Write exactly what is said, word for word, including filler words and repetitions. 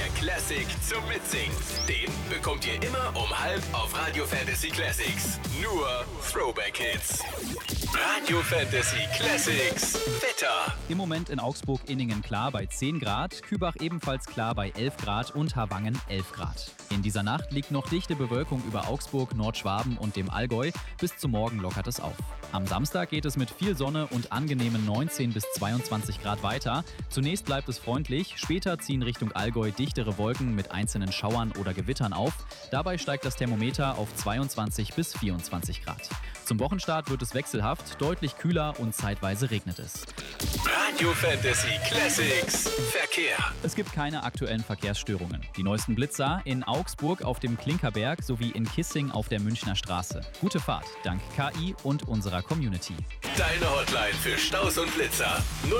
Classic zum Mitsingen. Den bekommt ihr immer um halb auf Radio Fantasy Classics. Nur Throwback-Hits. Radio Fantasy Classics. Wetter. Im Moment in Augsburg-Inningen klar bei zehn Grad, Kübach ebenfalls klar bei elf Grad und Harwangen elf Grad. In dieser Nacht liegt noch dichte Bewölkung über Augsburg, Nordschwaben und dem Allgäu. Bis zum Morgen lockert es auf. Am Samstag geht es mit viel Sonne und angenehmen neunzehn bis zweiundzwanzig Grad weiter. Zunächst bleibt es freundlich, später ziehen Richtung Allgäu dichtere Wolken mit einzelnen Schauern oder Gewittern auf. Dabei steigt das Thermometer auf zweiundzwanzig bis vierundzwanzig Grad. Zum Wochenstart wird es wechselhaft, deutlich kühler und zeitweise regnet es. Radio Fantasy Classics. Verkehr. Es gibt keine aktuellen Verkehrsstörungen. Die neuesten Blitzer in Augsburg auf dem Klinkerberg sowie in Kissing auf der Münchner Straße. Gute Fahrt, dank K I und unserer Community. Deine Hotline für Staus und Blitzer.